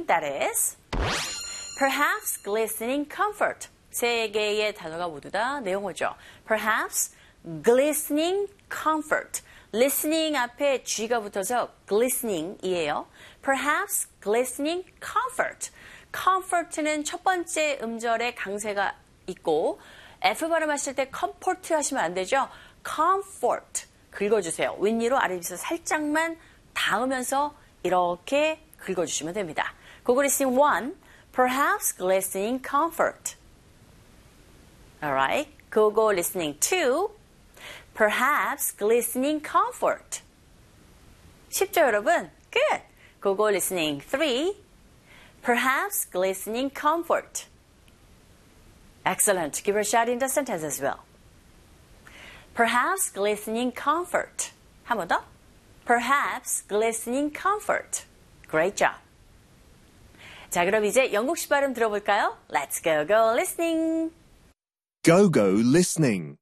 glistening, that is. Perhaps glistening comfort. 세 개의 단어가 모두 다 내용어죠. Perhaps glistening comfort. listening 앞에 G가 붙어서 glistening이에요. Perhaps glistening comfort. comfort는 첫 번째 음절에 강세가 있고 F 발음하실 때 comfort 하시면 안 되죠. comfort 긁어주세요. 윗니로 아래 밑으로 살짝만 닿으면서 이렇게 긁어주시면 됩니다. Google listening 1, perhaps glistening comfort. Alright, Google listening 2, perhaps glistening comfort. 쉽죠, 여러분? Good. Google listening 3, perhaps glistening comfort. Excellent. Give a shout in the sentence as well. Perhaps glistening comfort. 한 번 더. Perhaps glistening comfort. Great job. 자, 그럼 이제 영국식 발음 들어볼까요? Let's go, go listening. Go, go listening.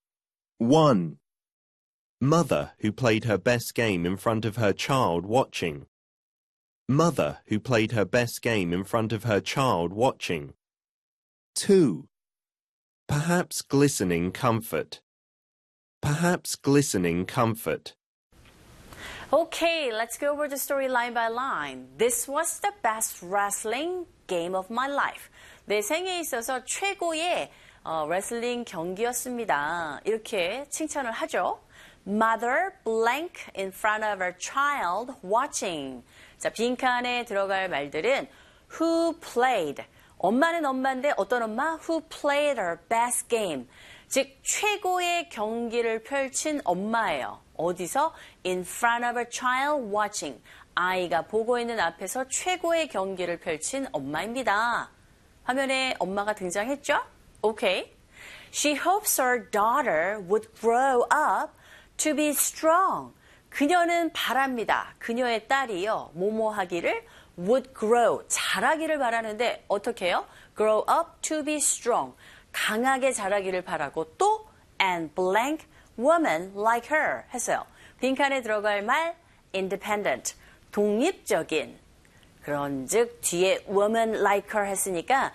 1. Mother who played her best game in front of her child watching. Mother who played her best game in front of her child watching. 2. Perhaps glistening comfort. Perhaps glistening comfort. Okay, let's go over the story line by line. This was the best wrestling game of my life. 내 생에 있어서 최고의 레슬링 경기였습니다. 이렇게 칭찬을 하죠. Mother blank in front of her child watching. 자, 빈칸에 들어갈 말들은 who played. 엄마는 엄마인데 어떤 엄마? Who played her best game. 즉 최고의 경기를 펼친 엄마예요. 어디서? In front of a child watching. 아이가 보고 있는 앞에서 최고의 경기를 펼친 엄마입니다. 화면에 엄마가 등장했죠? Okay. She hopes her daughter would grow up to be strong. 그녀는 바랍니다. 그녀의 딸이요. 뭐뭐 하기를 would grow. 자라기를 바라는데 어떻게 해요? grow up to be strong. 강하게 자라기를 바라고 또 and blank woman like her 했어요. 빈칸에 들어갈 말 independent, 독립적인. 그런즉 뒤에 woman like her 했으니까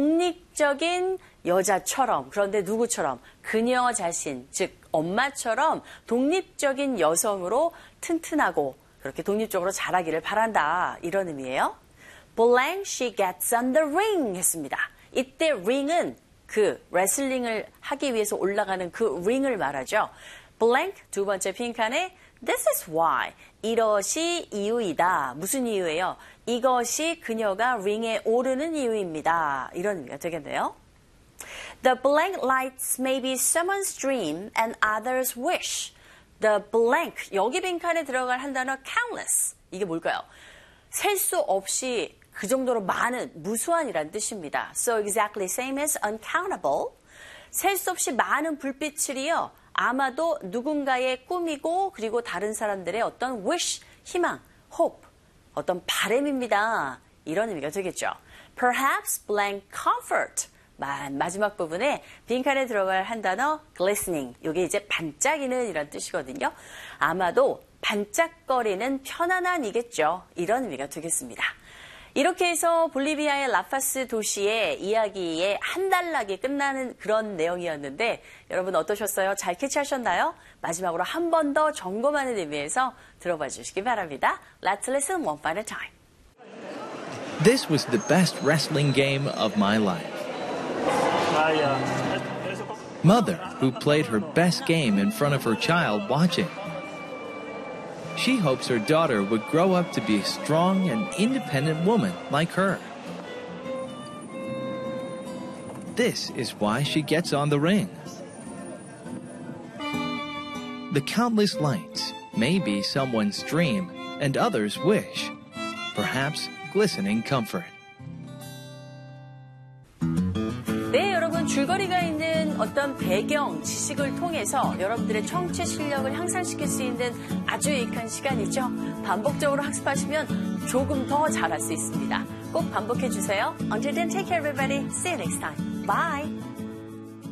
독립적인 여자처럼 그런데 누구처럼? 그녀 자신, 즉 엄마처럼 독립적인 여성으로 튼튼하고 그렇게 독립적으로 자라기를 바란다. 이런 의미예요. Blank she gets on the ring 했습니다. 이때 ring은 그 레슬링을 하기 위해서 올라가는 그 ring을 말하죠. Blank 두 번째 빈칸에 This is why. 이것이 이유이다. 무슨 이유예요? 이것이 그녀가 링에 오르는 이유입니다. 이런 의미가 되겠네요. The blank lights may be someone's dream and others' wish. The blank, 여기 빈칸에 들어갈 한 단어 countless. 이게 뭘까요? 셀 수 없이 그 정도로 많은, 무수한이란 뜻입니다. So exactly same as uncountable. 셀 수 없이 많은 불빛을이요. 아마도 누군가의 꿈이고 그리고 다른 사람들의 어떤 wish, 희망, hope, 어떤 바람입니다. 이런 의미가 되겠죠. Perhaps blank comfort. 마지막 부분에 빈칸에 들어갈 한 단어 glistening. 이게 이제 반짝이는 이란 뜻이거든요. 아마도 반짝거리는 편안함이겠죠. 이런 의미가 되겠습니다. 이렇게 해서 볼리비아의 라파스 도시의 이야기에 한 단락이 끝나는 그런 내용이었는데 여러분 어떠셨어요? 잘 캐치하셨나요? 마지막으로 한 번 더 점검하는 의미에서 들어봐 주시기 바랍니다. Let's listen one final time. This was the best wrestling game of my life. Mother, who played her best game in front of her child watching. She hopes her daughter would grow up to be a strong and independent woman like her. This is why she gets on the ring. The countless lights may be someone's dream and others' wish, perhaps glistening comfort. 네, 여러분 줄거리가 있는 어떤 배경 지식을 통해서 여러분들의 청취 실력을 향상시킬 수 있는 아주 유익한 시간이죠. 반복적으로 학습하시면 조금 더 잘할 수 있습니다. 꼭 반복해 주세요. Until then, take care everybody. See you next time. Bye.